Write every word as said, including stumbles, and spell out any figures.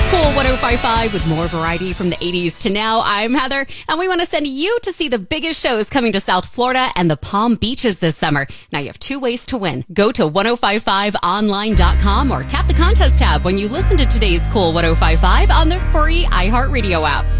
Cool one oh five point five with more variety from the eighties to now. I'm Heather, and we want to send you to see the biggest shows coming to South Florida and the Palm Beaches this summer. Now you have two ways to win. Go to ten fifty-five online dot com or tap the contest tab when you listen to today's Cool one oh five point five on the free iHeartRadio app.